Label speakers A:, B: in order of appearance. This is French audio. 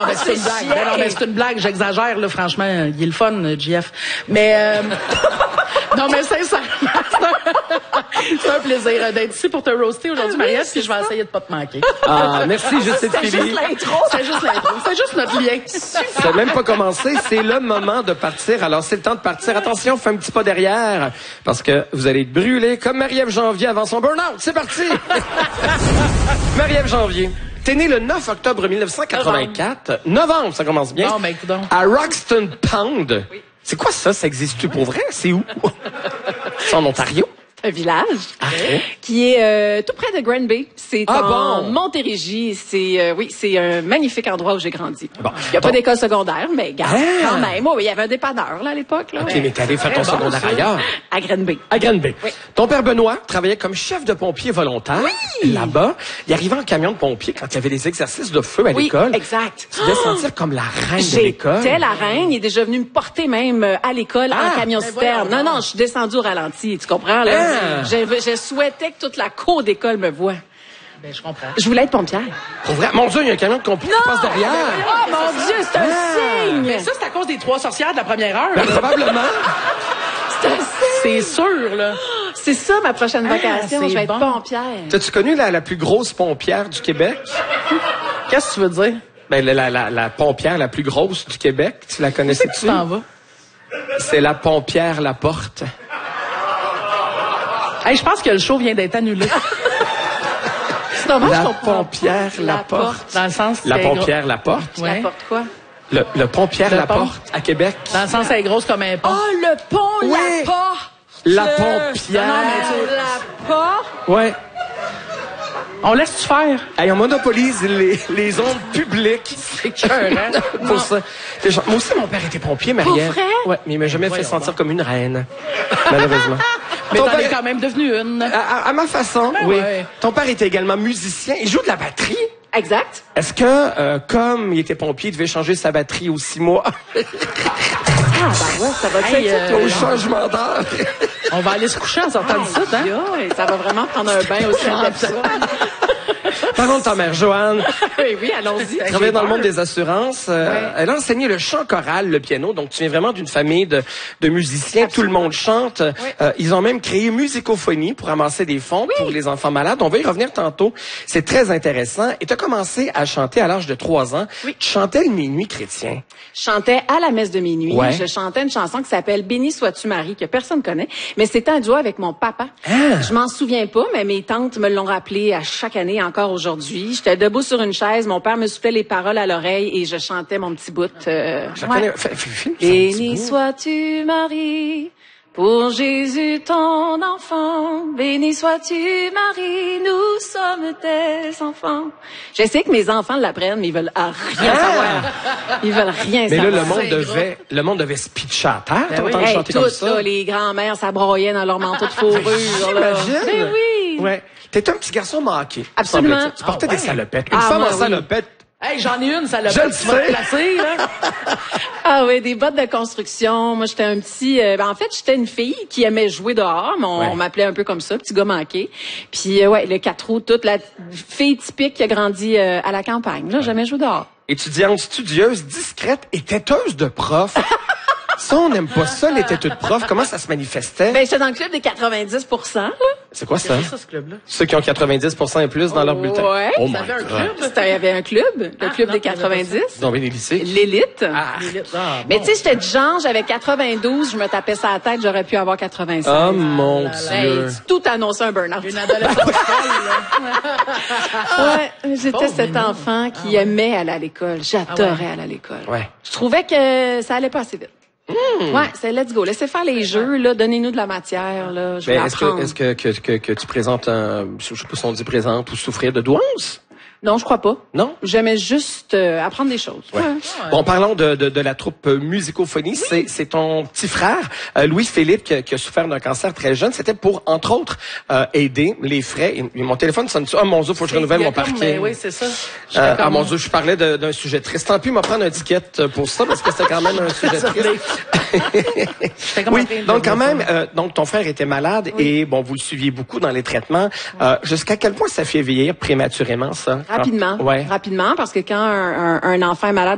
A: Ben, c'est une blague. Ben non, ben, c'est une blague, j'exagère, là, franchement. Il est le fun, JF. Mais, non, mais sincèrement, c'est un plaisir d'être ici pour te roaster aujourd'hui, Mariette, puis je vais essayer de pas te manquer.
B: Ah, merci, Justine Philly.
A: C'est juste l'intro. C'est juste l'intro. C'est juste notre lien.
B: Ça n'a même pas commencé. C'est le moment de partir. Alors, c'est le temps de partir. Attention, fais un petit pas derrière, parce que vous allez être brûlés comme Marie-Ève Janvier avant son burn-out. C'est parti! Marie-Ève Janvier. T'es né le 9 octobre 1984. Novembre, ça commence bien.
A: Non, ben, écoute donc.
B: À Roxton Pound. Oui. C'est quoi ça? Ça existe-tu pour vrai? C'est où? C'est en Ontario?
C: Un village qui est tout près de Granby. C'est en Montérégie. C'est c'est un magnifique endroit où j'ai grandi. Bon. Il n'y a pas d'école secondaire, mais quand même. Oui, il y avait un dépanneur là à l'époque. Là.
B: OK, mais t'es allé faire ton secondaire ailleurs.
C: À Granby.
B: À Granby.
C: Oui.
B: Ton père Benoît travaillait comme chef de pompier volontaire là-bas. Il arrivait en camion de pompier quand il y avait des exercices de feu à l'école.
C: Oui, exact.
B: Tu devais sentir comme la reine de l'école.
C: J'étais la reine. Il est déjà venu me porter même à l'école en camion-citerne. Non, je suis descendue au ralenti. Tu comprends, là? Je souhaitais que toute la cour d'école me voie.
A: Ben, je comprends.
C: Je voulais être pompière.
B: Pour vrai? Mon Dieu, il y a un camion de pompier qui passe derrière.
C: Oh mon Dieu, c'est un signe!
A: Mais ça, c'est à cause des 3 sorcières de la première heure.
B: Ben, probablement.
C: C'est un signe!
A: C'est sûr, là.
C: C'est ça, ma prochaine vacation. Je vais être pompière.
B: T'as-tu connu la plus grosse pompière du Québec?
A: Qu'est-ce que tu veux dire?
B: Ben, la pompière la plus grosse du Québec. Tu la connaissais-tu?
A: Tu t'en vas?
B: C'est la pompière Laporte.
A: Hey, je pense que le show vient d'être annulé.
C: C'est dommage
B: La
C: qu'on
B: pompière Laporte.
A: Dans le sens...
B: La pompière Laporte?
A: Ouais.
C: Laporte quoi?
B: Le pompière
A: Le
B: Laporte à Québec.
A: Dans le sens, elle est grosse comme un pont.
C: Oh, le pont Laporte!
B: La pompière.
A: Non, mais
C: Laporte?
B: Ouais.
A: On laisse-tu faire?
B: Hey, on monopolise les ondes publiques.
A: C'est écœurant.
B: Pour ça. Moi aussi, mon père était pompier, Marie-Ève.
C: Pour vrai?
B: Ouais, mais il m'a jamais fait sentir comme une reine. Malheureusement.
A: Mais
B: Ton
A: t'en es
B: père-
A: quand même devenu une.
B: à ma façon, oui.
A: ouais.
B: Ton père était également musicien. Il joue de la batterie.
C: Exact.
B: Est-ce que, comme il était pompier, il devait changer sa batterie aux 6 mois
C: Ah, ben ouais, ça va
A: Hey,
C: être ça,
B: au changement d'heure?
A: On va aller se coucher en sortant de ça, hein?
C: Ça va vraiment prendre un bain aussi après ça.
B: Parlons de ta mère, Joanne.
C: Oui, allons-y.
B: Elle travaillait dans le monde des assurances. Elle a enseigné le chant choral, le piano. Donc, tu viens vraiment d'une famille de musiciens. Absolument. Tout le monde chante. Ils ont même créé Musicophonie pour amasser des fonds pour les enfants malades. On va y revenir tantôt. C'est très intéressant. Et tu as commencé à chanter à l'âge de 3 ans.
C: Oui.
B: Tu chantais le minuit chrétien.
C: Je chantais à la messe de minuit.
B: Ouais.
C: Je chantais une chanson qui s'appelle « Béni sois-tu Marie », que personne connaît. Mais c'était un duo avec mon papa. Je m'en souviens pas, mais mes tantes me l'ont rappelé à chaque année, encore aujourd'hui. J'étais debout sur une chaise, mon père me soufflait les paroles à l'oreille et je chantais mon petit bout.
B: Je connais.
C: Béni sois-tu Marie, pour Jésus ton enfant. Béni sois-tu Marie, nous sommes tes enfants. Je sais que mes enfants l'apprennent, mais ils veulent rien savoir. Ils veulent rien
B: Mais
C: savoir.
B: là, le monde devait se pitcher à terre. T'as autant
C: Hey,
B: chanter comme
C: toutes,
B: ça.
C: là, les grands-mères s'abroyaient dans leur manteau de fourrure. là.
B: J'imagine.
C: Mais oui.
B: Ouais. T'étais un petit garçon manqué.
C: Absolument.
B: semble-t-il. Tu portais des salopettes. Une
C: Ah,
B: femme
C: moi,
B: en
C: oui.
B: salopette.
A: Hey, j'en ai une, ça l'a
B: Je
A: pas
B: le
A: tu vas
B: sais.
A: te placer, là.
C: Ah oui, des bottes de construction. Moi, j'étais un petit... en fait, j'étais une fille qui aimait jouer dehors. Mais on m'appelait un peu comme ça, petit gars manqué. Puis, le 4 roues, toute la fille typique qui a grandi à la campagne. Là, j'aimais jouer dehors.
B: Étudiante studieuse, discrète et têteuse de prof. Ça, on n'aime pas ça, les têteux de prof. Comment ça se manifestait?
C: Ben, j'étais dans le club des 90%, là.
B: C'est quoi ça?
A: C'est ça, ce club-là.
B: Ceux qui ont 90% et plus dans leur bulletin.
C: Ouais.
B: Oh
A: Ça
B: my
A: fait un
B: God.
A: club.
C: Il y avait un club, le club
A: non,
C: des
A: il y avait pas
C: 90.
B: Dans les lycées.
C: L'élite. Mais
A: bon.
C: tu sais, j'étais du genre, j'avais 92, je me tapais ça à la tête, j'aurais pu avoir 85.
B: Oh mon
C: Ben,
B: Dieu.
C: tout annonçait un burn-out.
A: Une adolescente folle, là.
C: Ouais, j'étais
A: Pauvre
C: cet
A: minou.
C: enfant qui aimait aller à l'école. J'adorais aller à l'école.
B: Ouais.
C: Je trouvais que ça allait pas assez vite. Ouais, c'est let's go. Laissez faire les jeux, là. Donnez-nous de la matière, là. Je vais
B: Ben, est-ce
C: apprendre.
B: que tu présentes je sais pas si on dit présente ou souffrir de douance?
C: Non, je crois pas.
B: Non?
C: J'aimais juste apprendre des choses.
B: Ouais. Bon, parlons de la troupe Musicophonie. C'est ton petit frère, Louis-Philippe, qui a souffert d'un cancer très jeune. C'était pour, entre autres, aider les frais. Et mon téléphone sonne. Oh mon Dieu, faut que je renouvelle mon parking.
A: Oui, c'est ça.
B: Ah mon Dieu, je parlais d'un sujet triste. Tant pis, il m'a prendre un ticket pour ça parce que c'était quand même un sujet triste. Oui, donc quand même, donc ton frère était malade et bon, vous le suiviez beaucoup dans les traitements. Jusqu'à quel point ça fait vieillir prématurément ça?
C: Rapidement.
B: Ouais.
C: Rapidement, parce que quand un enfant est malade,